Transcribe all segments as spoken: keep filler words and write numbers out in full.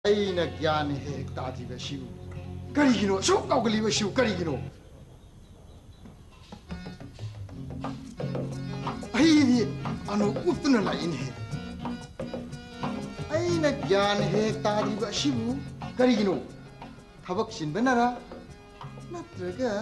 ꯑꯩꯅ ꯒ꯭ꯌꯥꯟ ꯍꯦꯛ ꯇꯥꯗ꯭ꯔꯤꯕꯁꯤꯕꯨ ꯀꯔꯤꯒꯤꯅꯣ ꯑꯁꯨꯛ ꯀꯥꯎꯒꯜꯂꯤꯕꯁꯤꯕꯨ ꯀꯔꯤꯒꯤꯅꯣ ꯑꯩꯗꯤ ꯑꯅꯨ ꯎꯞꯇꯨꯅ ꯂꯥꯛꯏꯅꯦ ꯑꯩꯅ ꯒ꯭ꯌꯥꯟ ꯍꯦꯛ ꯇꯥꯗ꯭ꯔꯤꯕꯁꯤꯕꯨ ꯀꯔꯤꯒꯤꯅꯣ ꯊꯕꯛ ꯆꯤꯟꯕꯅꯔꯥ ꯅꯠꯇ꯭ꯔꯒ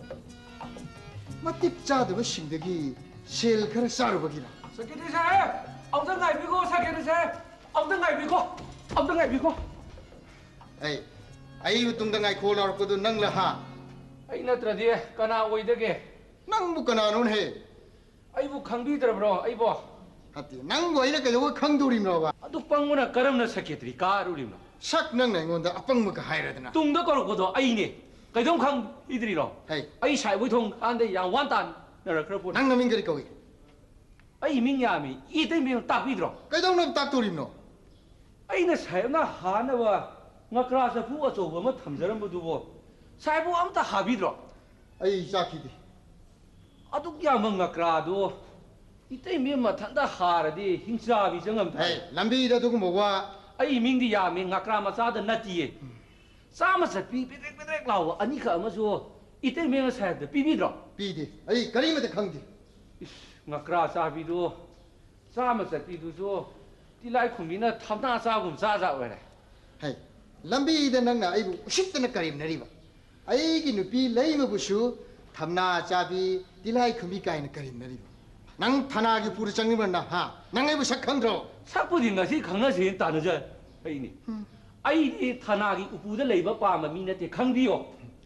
ꯃꯇꯤꯛ ꯆꯥꯗꯕꯁꯤꯡꯗꯒꯤ ꯁꯦꯜ ꯈꯔ ꯆꯥꯔꯨꯕꯒꯤꯔꯥ ꯁꯦꯀ꯭ꯔꯦꯇꯔꯤ ꯁꯥꯍꯦꯕ ꯑꯝꯇ ꯉꯥꯏꯕꯤꯈꯣ ꯁꯦꯀ꯭ꯔꯦꯇꯔꯤ ꯁꯥꯍꯦꯕ ꯑꯝꯇ ꯉꯥꯏꯕꯤꯈꯣ ꯑꯝꯇ ꯉꯥꯏꯕꯤꯈꯣ ꯑꯩ ꯑꯩꯕꯨ ꯇꯨꯡꯗ ꯉꯥꯏꯈꯣ ꯂꯥꯎꯔꯛꯄꯗꯨ ꯅꯪꯂ ꯍꯥ ꯑꯩ ꯅꯠꯇ꯭ꯔꯗꯤ ꯀꯅꯥ ꯑꯣꯏꯗꯒꯦ ꯅꯪꯕꯨ ꯀꯅꯥꯅꯣꯅꯦ ꯑꯩꯕꯨ ꯈꯪꯕꯤꯗ꯭ꯔꯕ꯭ꯔꯣ ꯑꯩꯕꯣ ꯅꯠꯇꯦ ꯅꯪꯕꯨ ꯑꯩꯅ ꯀꯩꯗꯧꯕ ꯈꯪꯗꯣꯔꯤꯕꯅꯣꯕ ꯑꯗꯨ ꯄꯪꯕꯅ ꯀꯔꯝꯅ ꯁꯦꯀ꯭ꯔꯦꯇꯔꯤ ꯀꯥꯔꯨꯔꯤꯕꯅꯣ ꯁꯛ ꯅꯪꯅ ꯑꯩꯉꯣꯟꯗ ꯑꯄꯪꯕꯒ ꯍꯥꯏꯔꯗꯅ ꯇꯨꯡꯗ ꯀꯧꯔꯛꯄꯗꯣ ꯑꯩꯅꯦ ꯀꯩꯗꯧ ꯈꯪꯕꯤꯗ꯭ꯔꯤꯅꯣ ꯑꯩ ꯁꯥꯏꯕꯣꯏ ꯊꯣꯡ ꯀꯥꯟꯗ ꯌꯥꯝ ꯋꯥꯟ ꯇꯥꯟꯅꯔꯛꯈ꯭ꯔ ꯄꯣꯠ ꯅꯪ ꯅꯃꯤꯡ ꯀꯔꯤ ꯀꯧꯏ ꯑꯩ ꯃꯤꯡ ꯌꯥꯝꯃꯤ ꯏꯇꯩ ꯃꯤꯡ ꯇꯥꯛꯄꯤꯗ꯭ꯔꯣ ꯀꯩꯗꯧꯅꯕ ꯇꯥꯛꯇꯣꯔꯤꯕꯅꯣ ꯑꯩꯅ ꯁꯥꯏꯕꯅ ꯍꯥꯟꯅꯕ ꯉꯀ꯭ꯔꯥ ꯆꯐꯨ ꯑꯆꯧꯕ ꯑꯃ ꯊꯝꯖꯔꯝꯕꯗꯨꯕꯣ ꯁꯥꯏꯕꯨ ꯑꯝꯇ ꯍꯥꯕꯤꯗ꯭ꯔꯣ ꯑꯩ ꯆꯥꯛꯈꯤꯗꯦ ꯑꯗꯨꯛ ꯌꯥꯝꯕ ꯉꯀ꯭ꯔꯥꯗꯣ 이때 면 마탄다 하라디 힝사비 정엄다. 에이, 람비다 두고 뭐가? 아이 민디 야미 ngakra 마사다 나티에. 싸마서 삐삐삐삐 라고 아니가 아마서 이때 면 사야데 삐삐드로. 삐디. 아이 가리메데 강디. ngakra 사비도 싸마서 삐두소 띠라이 쿰비나 탐나 싸고 싸자 왜래. 헤이. 람비다 낭나 아이부 쉽드나 가림 내리바. 아이기 누비 레이머부슈 탐나 자비 띠라이 쿰비 까이나 가림 내리바. 낭 타나기 부르 장님은나 하 낭에부 삭한드로 삭부딘 것이 강나시 따르자 아이니 아이디 타나기 우부다 레이버 빠마 미나테 강디요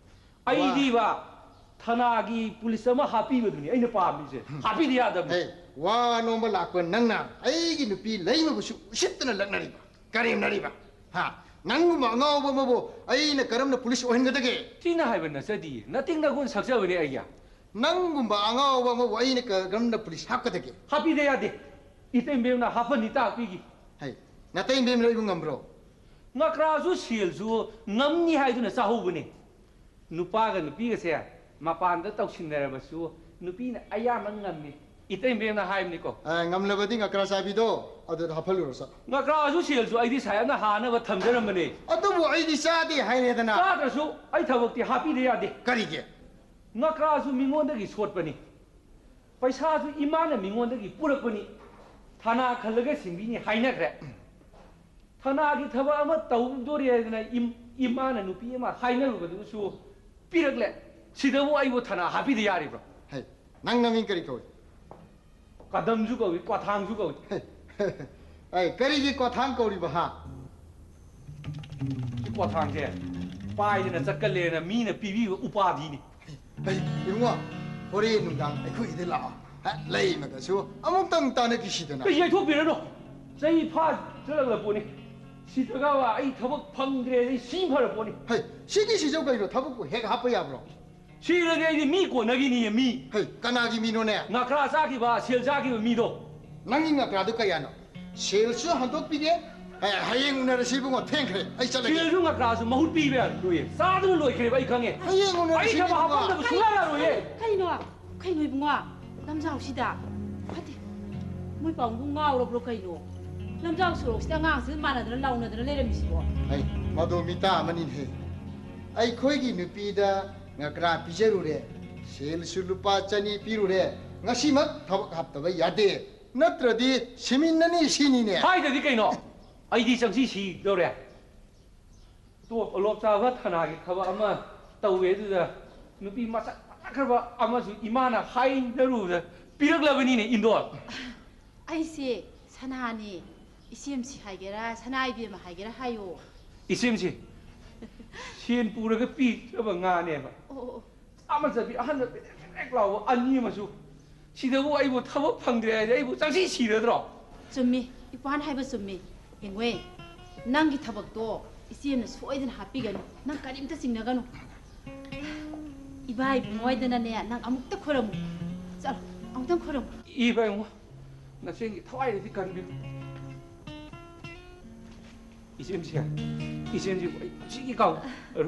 아이디바 타나기 폴리스마 하피거든요 아이나 빠미세 하피디야다 에이 와 노마 라고 낭나 아이기 누비 레이머부슈 쉽드나 락나리바 가림 나리바 하 낭구마 ngaw바모보 아이나 가람나 폴리스 오행거다게 티나 하이버나 서디 나띵나군 삭자버리 아이야 낭구마 angaw바 뭐 아이니까 가람나 폴리스 합거다게 하피돼야돼 이때 매우나 하퍼니 딱비기 헤이 나때 매면 이분 감브로 ngak라주 실주 ngam니 하이두나 싸호브니 누파가 누피가세 마판다 떡신내라버수 누피나 아야만 ngam니 이때 매우나 하임니고 아 ngam라버디 ngakra 사비도 아들 하팔로서 ngak라주 실주 아이디 사야나 하나가 탐저럼니 어떠부 아이디 사디 하이네다나 싸드수 아이 타벅티 하피돼야돼 가리게 ngak라주 민원데기 솥버니 पैसा주 इमाना मिंगोंदगी पुरकपनी थाना खलगे सिंबिनी हाइनखरे थानागी थबा अमा तौदोरियना इम इमाना नुपी अमा हाइनरुबदुसु पिरगले सिदबो आइबो थाना हापिदे यारिब्रो हे नंग नमिं करि कौ कदमजु कौ क्वाथांगजु कौ ए करिगी क्वाथांग कौरिबा हा क्वाथांगजे पाइदना चक्कलेना मीना पीबी उपाधिनी हे इमुआ होरे नुदांग अखुइदे ला लेमगसु अमुक्तंग तानकिसिदना ये थोपिरनो जई फा जलगला पोनी सितगावा आई थबक फंग्रे सी फर पोनी हे सिगी सिजौ कइरो थबकु हेक हाप याब्रो सिरगे आई मी कोनगिनी मी हे कनागी मिनोने ngakra sakiba sel sakiba mido nangi ngakra du kayano sel su handok pige हे हायेंग उनर सिबुंगो थेंखरे आई चले sel ru ngakra su mahut pi be loye sa du loy khre bai khange Hayeng उनर ai thaba hapam da sula la loye kaino kaino ibunga lamjang sida hati moi pang bu ngaw ro bro kaino lamjang su ro sida ngang su mana da launa da le mi sibo ai mado mita manin he ai khoi gi nupi da ngakra pijeru re sel su lupa chani piru re ngasi mak thab hap ta ba yade natradi siminani sinine hai da di kaino ai di changsi si do re to lop cha wa thana gi thaba ama tawe du da nupi ma sa khaba ama su imana hai da ru da pirak la bani ne indor aise sanani isim si haigera sanai bi ma haigera hayo isim si sien pura ga pi ba nga ne ba o ama sa bi han da ek lawo ani ma su sidabu ai bo thaba phangdre ai bo changsi si da dro chummi ipan haiba chummi engwe nangi thabak to isim na soidan hapiganu nang karimta singnaganu ibai bungoidana ne nang amukta khoram chal amukta khoram i ba ngo na sengi thawai di kan bi isim si isim si chi ki kau ro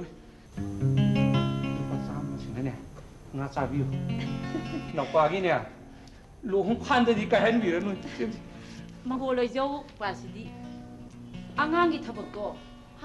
pa sam ma sing ne nga cha bi na pa gi ne lo hong phan da di ka han bi ro no magoloi jau pasidi angangi thabak to